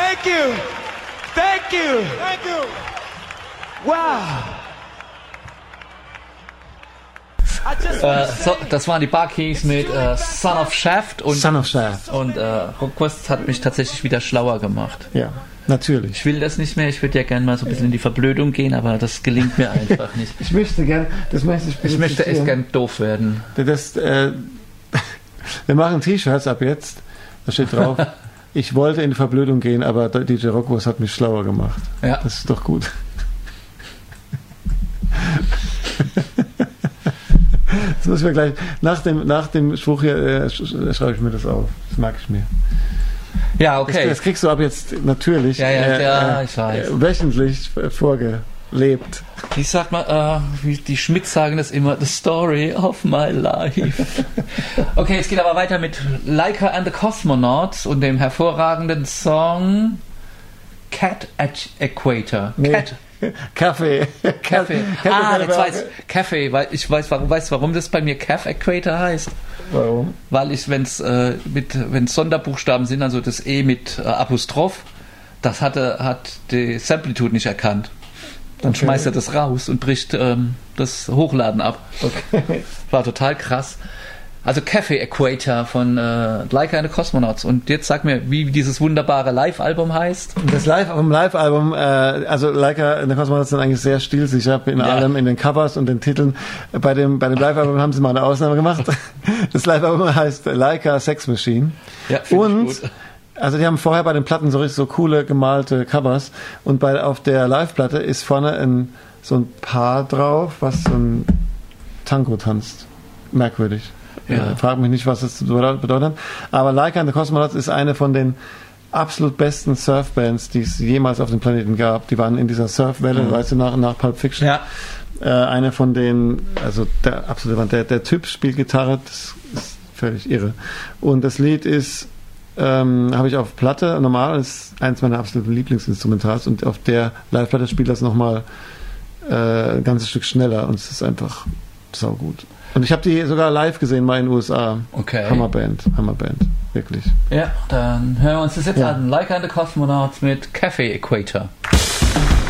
Thank you. Thank you. Thank you. Wow. Das waren die Barkeys mit Son of Shaft und Rockquest hat mich tatsächlich wieder schlauer gemacht. Ja, natürlich. Ich will das nicht mehr, ich würde ja gerne mal so ein bisschen in die Verblödung gehen, aber das gelingt mir einfach nicht. Ich möchte echt gern doof werden. Wir machen T-Shirts ab jetzt, da steht drauf, ich wollte in die Verblödung gehen, aber DJ Rockwurst hat mich schlauer gemacht. Ja. Das ist doch gut. Das muss ich mir gleich, nach dem Spruch hier schreibe ich mir das auf. Das mag ich mir. Ja, okay. Das kriegst du ab jetzt natürlich ich weiß. Wöchentlich vorgelebt. Ich sag mal, wie die Schmidt sagen das immer, the story of my life. Okay, es geht aber weiter mit Laika and the Cosmonauts und dem hervorragenden Song Cat at Equator. Nee. Kaffee. Jetzt weiß Kaffee, weil ich weiß, warum das bei mir Calf Equator heißt. Warum? Weil ich, wenn Sonderbuchstaben sind, also das E mit Apostroph, das hat die Samplitude nicht erkannt. Dann schmeißt er das raus und bricht das Hochladen ab. Okay. War total krass. Also Cafe Equator von Laika and the Cosmonauts. Und jetzt sag mir, wie dieses wunderbare Live-Album heißt. Das Live-Album, also Laika and the Cosmonauts sind eigentlich sehr stilsicher in allem, in den Covers und den Titeln. Bei dem Live-Album haben sie mal eine Ausnahme gemacht. Das Live-Album heißt Laika Sex Machine. Ja, und ich gut. Also die haben vorher bei den Platten so coole gemalte Covers und auf der Live-Platte ist vorne so ein Paar drauf, was so ein Tango tanzt. Merkwürdig. Ja. Frag mich nicht, was das bedeutet. Aber Laika and the Cosmonauts ist eine von den absolut besten Surfbands, die es jemals auf dem Planeten gab. Die waren in dieser Surfwelle, weißt du, nach Pulp Fiction. Ja. Eine von denen, also der Typ spielt Gitarre, das ist völlig irre. Und das Lied ist, habe ich auf Platte, normal ist eins meiner absoluten Lieblingsinstrumentals und auf der Live-Platte spielt das nochmal ein ganzes Stück schneller und es ist einfach saugut. Und ich habe die sogar live gesehen, mal in den USA. Okay. Hammerband, wirklich. Ja, dann hören wir uns das jetzt an. Laika and the Cosmonauts mit Cafe Equator.